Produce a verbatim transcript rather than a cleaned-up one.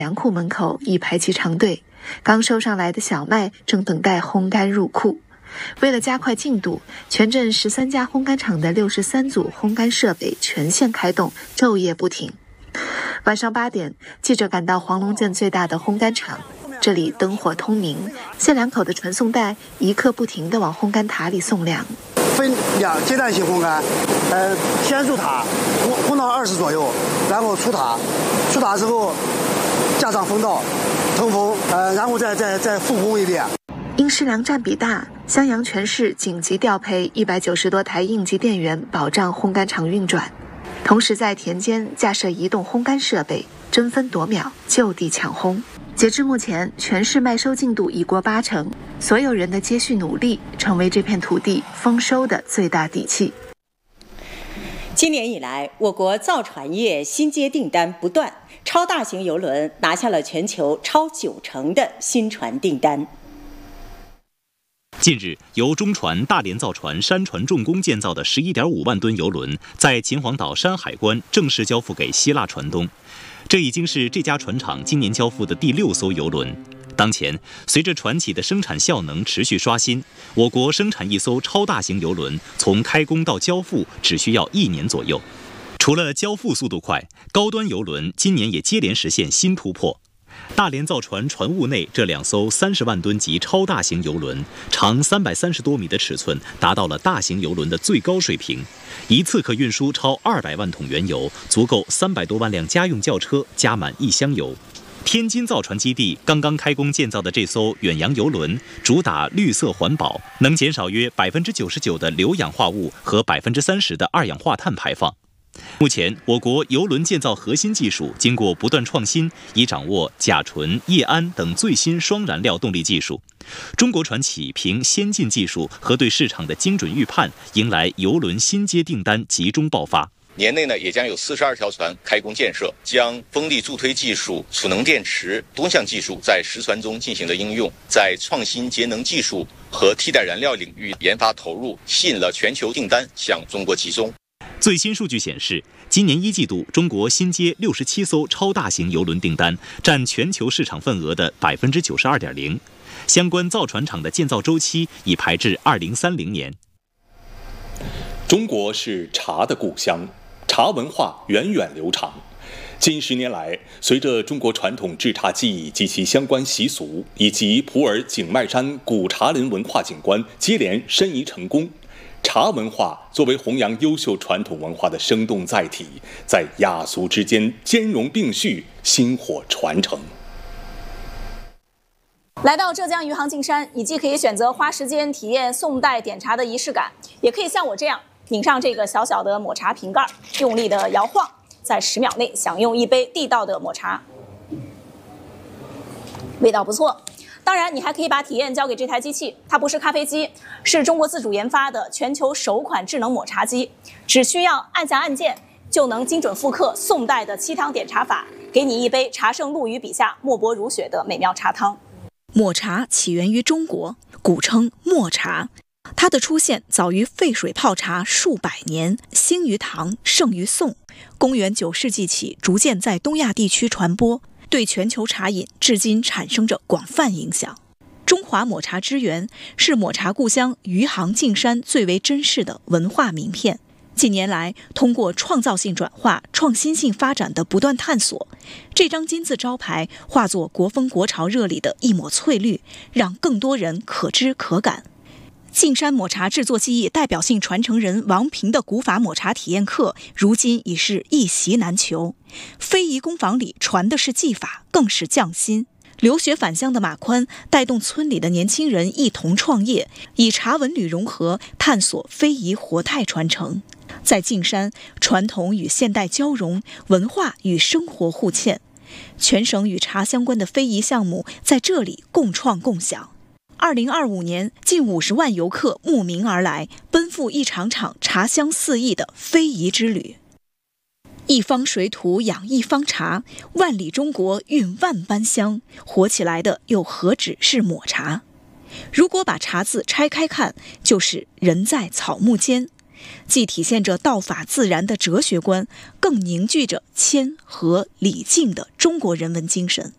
粮库门口已排起长队，刚收上来的小麦正等待烘干入库。为了加快进度，全镇十三家烘干厂的六十三组烘干设备全线开动，昼夜不停。晚上八点，记者赶到黄龙镇最大的烘干厂，这里灯火通明，限两口的传送带一刻不停地往烘干塔里送粮。 分两阶段性烘干，呃，先入塔，烘烘到二十左右，然后出塔，出塔之后加上风道，通风，呃，然后再再再复烘一遍。 因食粮占比大，襄阳全市紧急调配一百九十多台应急电源，保障烘干厂运转。同时在田间架设移动烘干设备，争分夺秒，就地抢烘。截至目前，全市麦收进度已过八成，所有人的接续努力，成为这片土地丰收的最大底气。 今年以来，我国造船业新接订单不断，超大型邮轮拿下了全球超九成的新船订单。 近日，由中船大连造船山船重工建造的 十一点五万吨邮轮，在秦皇岛山海关正式交付给希腊船东。这已经是这家船厂今年交付的第六艘邮轮。当前，随着船企的生产效能持续刷新，我国生产一艘超大型邮轮，从开工到交付只需要一年左右。除了交付速度快，高端邮轮今年也接连实现新突破。大连造船船坞内这两艘三十万吨级超大型邮轮，长三百三十多米的尺寸达到了大型邮轮的最高水平，一次可运输超二百万桶原油，足够三百多万辆家用轿车加满一箱油。天津造船基地刚刚开工建造的这艘远洋邮轮，主打绿色环保，能减少约百分之九十九的硫氧化物和百分之三十的二氧化碳排放。目前，我国邮轮建造核心技术经过不断创新，已掌握甲醇、液氨等最新双燃料动力技术。中国船企凭先进技术和对市场的精准预判，迎来邮轮新接订单集中爆发。 年内呢，也将有四十二条船开工建设，将风力助推技术、储能电池多项技术在实船中进行了应用，在创新节能技术和替代燃料领域研发投入，吸引了全球订单向中国集中。 最新数据显示，今年一季度，中国新接六十七艘超大型邮轮订单，占全球市场份额的百分之九十二点零。相关造船厂的建造周期已排至二零三零年。 中国是茶的故乡，茶文化源远流长。近十年来，随着中国传统制茶技艺及其相关习俗，以及普洱景迈山古茶林文化景观接连申遗成功，茶文化作为弘扬优秀传统文化的生动载体，在雅俗之间兼容并蓄，薪火传承。 来到浙江余杭径山，你既可以选择花时间体验宋代点茶的仪式感，也可以像我这样拧上这个小小的抹茶瓶盖，用力的摇晃，在十秒内享用一杯地道的抹茶，味道不错。当然，你还可以把体验交给这台机器，它不是咖啡机，是中国自主研发的全球首款智能抹茶机，只需要按下按键，就能精准复刻宋代的沏汤点茶法，给你一杯茶圣陆羽笔下墨薄如雪的美妙茶汤。 抹茶起源于中国，古称墨茶。它的出现早于沸水泡茶数百年，兴于唐，盛于宋。公元九世纪起，逐渐在东亚地区传播，对全球茶饮至今产生着广泛影响。中华抹茶之源是抹茶故乡余杭径山最为珍视的文化名片。近年来，通过创造性转化、创新性发展的不断探索，这张金字招牌化作国风国潮热里的一抹翠绿，让更多人可知可感。径山抹茶制作技艺代表性传承人王平的古法抹茶体验课，如今已是一席难求。非遗工坊里传的是技法，更是匠心。留学返乡的马宽带动村里的年轻人一同创业，以茶文旅融合，探索非遗活态传承。在径山，传统与现代交融，文化与生活互嵌，全省与茶相关的非遗项目在这里共创共享。二零二五年，近五十万游客慕名而来，奔赴一场场茶香四溢的非遗之旅。一方水土养一方茶，万里中国蕴万般香，活起来的又何止是抹茶？如果把茶字拆开看，就是人在草木间，既体现着道法自然的哲学观，更凝聚着谦和礼敬的中国人文精神。